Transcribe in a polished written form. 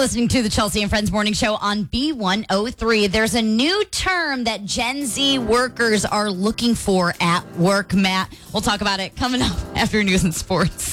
listening to the Chelsea and Friends Morning Show on B103. There's a new term that Gen Z workers are looking for at work, Matt. We'll talk about it coming up after news and sports.